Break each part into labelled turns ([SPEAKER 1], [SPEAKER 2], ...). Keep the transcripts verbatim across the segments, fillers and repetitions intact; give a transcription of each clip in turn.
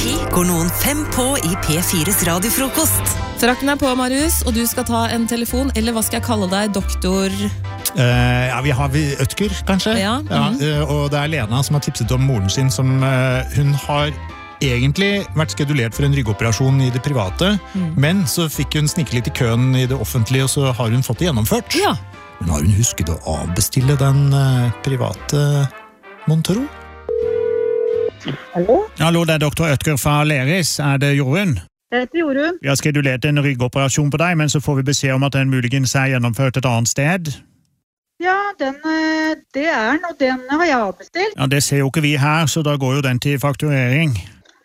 [SPEAKER 1] ti går noen fem på i P fires radiofrokost.
[SPEAKER 2] Frakken er på, Marius, og du skal ta en telefon, eller hva skal jeg kalle deg, doktor?
[SPEAKER 3] Uh, ja, vi har Ødker, kanskje.
[SPEAKER 2] Ja. Mm-hmm.
[SPEAKER 3] Ja, uh, og det er Lena som har tipset om moren sin, som uh, hun har egentlig vært skedulert for en ryggoperasjon i det private, mm. men så fikk hun snikke litt i køen i det offentlige, og så har hun fått det gjennomført.
[SPEAKER 2] Ja.
[SPEAKER 3] Men har hun husket å avbestille den uh, private Montero?
[SPEAKER 4] Hallo?
[SPEAKER 5] Hallo, det er doktor Ødker fra Aleris. Er det Jorunn?
[SPEAKER 4] Det heter Jorunn.
[SPEAKER 5] Vi har skedulert en ryggoperasjon på deg, men så får vi beskjed om at den muligens er gjennomført et annet sted.
[SPEAKER 4] Ja, den, det er noe, den har jeg avbestilt.
[SPEAKER 5] Ja, det ser jo ikke vi her, så da går jo den til fakturering.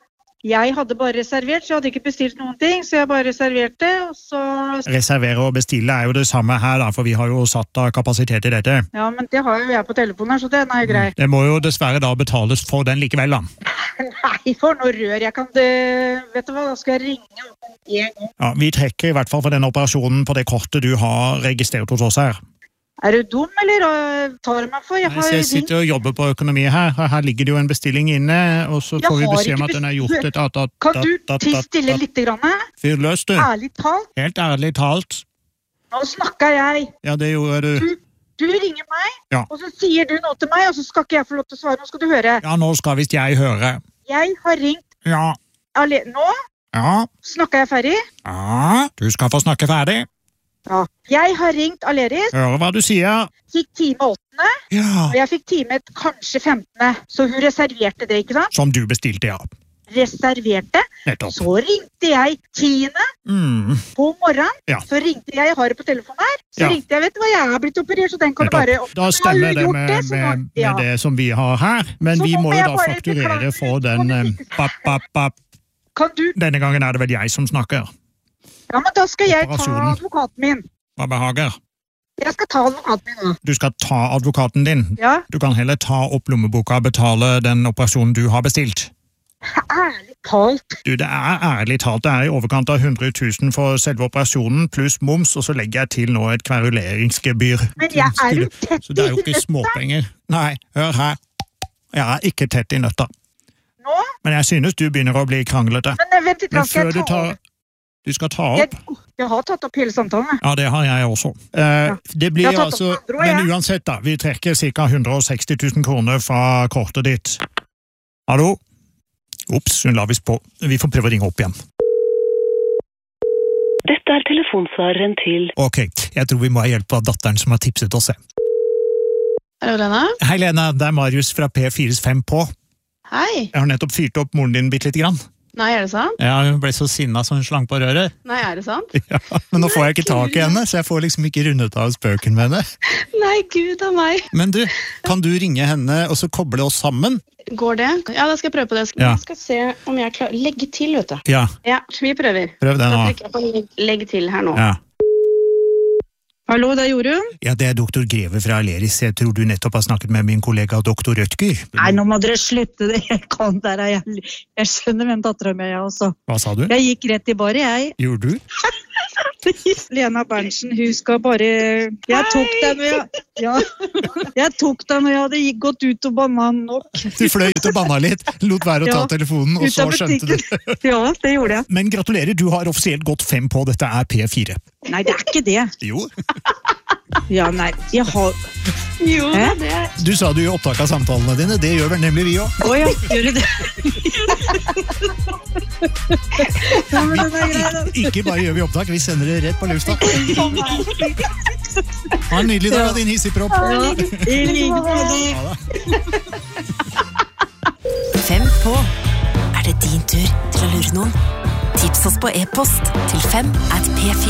[SPEAKER 4] Jeg hadde bare reservert, så jeg hadde ikke bestilt noen ting, så jeg bare reserverte, og så...
[SPEAKER 5] Reservere og bestille er jo det samme her, da, for vi har jo satt av kapasitet i dette.
[SPEAKER 4] Ja, men det har jo jeg på telefonen her, så den er jo grei.
[SPEAKER 5] Det må jo dessverre da betales for den likevel, da.
[SPEAKER 4] Nei, for noe rør. Jeg kan det... Vet du hva, da skal jeg ringe opp en gang.
[SPEAKER 5] Ja, vi trekker i hvert fall for den operasjonen på det kortet du har registrert hos oss her.
[SPEAKER 4] Er du dum, eller tar du meg for? Jeg, har
[SPEAKER 5] jeg sitter og jobber på økonomi her. Her ligger det jo en bestilling inne, og så får vi beskjed om at den er gjort et at, at,
[SPEAKER 4] Kan du til stille litt grann?
[SPEAKER 5] Fyr løs, du.
[SPEAKER 4] Ærlig talt?
[SPEAKER 5] Helt ærlig talt.
[SPEAKER 4] Nå snakker jeg.
[SPEAKER 5] Ja, det gjorde du.
[SPEAKER 4] Du, du ringer meg,
[SPEAKER 5] ja.
[SPEAKER 4] Og så sier du noe til meg, og så skal ikke jeg få lov til å svare. Nå skal du høre.
[SPEAKER 5] Ja, nå skal visst jeg høre.
[SPEAKER 4] Jeg har ringt.
[SPEAKER 5] Ja.
[SPEAKER 4] Alene. Nå?
[SPEAKER 5] Ja.
[SPEAKER 4] Snakker jeg ferdig?
[SPEAKER 5] Ja, du skal få snakke ferdig.
[SPEAKER 4] Ja. Jeg har ringt Aleris.
[SPEAKER 5] Hør hva du sier.
[SPEAKER 4] Fikk time åttende,
[SPEAKER 5] ja.
[SPEAKER 4] Og jeg fikk time kanskje femtende. Så hun reserverte det, ikke sant?
[SPEAKER 5] Som du bestilte, ja.
[SPEAKER 4] Reserverte.
[SPEAKER 5] Nettopp.
[SPEAKER 4] Så ringte jeg tiende mm. på morgenen.
[SPEAKER 5] Ja.
[SPEAKER 4] Så ringte jeg, jeg har det på telefonen her. Så
[SPEAKER 5] ja.
[SPEAKER 4] ringte jeg, vet du hva, jeg har blitt operert, så den kan
[SPEAKER 5] Nettopp.
[SPEAKER 4] du bare...
[SPEAKER 5] Da stemmer det med,
[SPEAKER 4] det,
[SPEAKER 5] med,
[SPEAKER 4] med,
[SPEAKER 5] med
[SPEAKER 4] ja.
[SPEAKER 5] det som vi har her. Men så vi må jo da fakturere for den... Bap, bap, bap.
[SPEAKER 4] Kan du...
[SPEAKER 5] Denne gangen er det vel jeg som snakker.
[SPEAKER 4] Ja, men da skal jeg ta advokaten min.
[SPEAKER 5] Hva behager?
[SPEAKER 4] Jeg skal ta advokaten min nå.
[SPEAKER 5] Du skal ta advokaten din?
[SPEAKER 4] Ja.
[SPEAKER 5] Du kan heller ta opp lommeboka og betale den operasjonen du har bestilt.
[SPEAKER 4] Ærlig talt.
[SPEAKER 5] Du, det er ærlig talt. Det er i overkant av hundre tusen for selve operasjonen, pluss moms, og så legger jeg til nå et kveruleringsgebyr.
[SPEAKER 4] Men jeg er jo tett i nøtta.
[SPEAKER 5] Så det er jo ikke småpenger. Nei, hør her. Jeg er ikke tett i nøtta.
[SPEAKER 4] Nå?
[SPEAKER 5] Men jeg synes du begynner å bli kranglete.
[SPEAKER 4] Men vent litt,
[SPEAKER 5] Men
[SPEAKER 4] skal jeg ta
[SPEAKER 5] tar... Du skal ta opp?
[SPEAKER 4] Jeg, jeg har tatt opp hele samtalen.
[SPEAKER 5] Ja, det har jeg også. Eh, ja. Det blir altså, andre, men ja. Uansett da, vi trekker ca. hundre og seksti tusen kroner fra kortet ditt. Hallo? Ups, hun la visst på. Vi får prøve å ringe opp igjen.
[SPEAKER 6] Dette er telefonsvareren til...
[SPEAKER 5] Ok, jeg tror vi må ha hjelp av datteren som har tipset oss.
[SPEAKER 2] Hallo, Lena?
[SPEAKER 5] Hei, Lena, det er Marius fra P fires fem på.
[SPEAKER 2] Hei.
[SPEAKER 5] Jeg har nettopp fyrt opp moren din bitte litt grann.
[SPEAKER 2] Nei, er det sant?
[SPEAKER 5] Ja, hun ble så sinna som hun slang på røret.
[SPEAKER 2] Nei, er det sant?
[SPEAKER 5] Ja, men nå får jeg ikke tak i henne, så jeg får liksom ikke rundet av spøken med henne.
[SPEAKER 2] Nei, Gud av meg.
[SPEAKER 5] Men du, kan du ringe henne og så koble oss sammen?
[SPEAKER 2] Går det? Ja, da skal jeg prøve på det.
[SPEAKER 5] Ja.
[SPEAKER 2] Jeg skal se om jeg klarer. Legge til, vet du.
[SPEAKER 5] Ja.
[SPEAKER 2] Ja, vi prøver.
[SPEAKER 5] Prøv det nå.
[SPEAKER 2] Da trykker jeg på legg til her nå.
[SPEAKER 5] Ja.
[SPEAKER 4] Hallo, det er Jorunn.
[SPEAKER 5] Ja, det er doktor Greve fra Aleris. Jeg tror du nettopp har snakket med min kollega doktor Ødker.
[SPEAKER 4] Nei, nå må dere slutte det. Jeg kan der, jeg, jeg skjønner hvem datteren min er også.
[SPEAKER 5] Hva sa du?
[SPEAKER 4] Jeg gikk rett i baret, jeg.
[SPEAKER 5] Gjorde du?
[SPEAKER 4] Lena Berntsen, hun skal bare... Jeg tok den når jeg... Ja. Jeg tok den når jeg hadde gått ut og banan nok.
[SPEAKER 5] Du fløy ut og banna litt, lot være å ta ja. telefonen, og så skjønte du.
[SPEAKER 4] Ja, det gjorde jeg.
[SPEAKER 5] Men gratulerer, du har offisielt gått fem på. Dette er P fire.
[SPEAKER 4] Nei, det er ikke det.
[SPEAKER 5] Jo.
[SPEAKER 4] Ja, nei, jeg har...
[SPEAKER 2] Jo, Hæ? det er...
[SPEAKER 5] Du sa du i opptak av samtalene dine, det gjør vel nemlig vi også.
[SPEAKER 4] Åja, gjør du det? Ja, men den er grei, da.
[SPEAKER 5] Ikke bare gjør vi opptak, vi sender det rett på lufta. Ha en nydelig dag, din hissigpropp.
[SPEAKER 4] Ja, i like måte.
[SPEAKER 1] Fem på. Er det din tur til å lure noen? Tips oss på e-post til fem at p fire.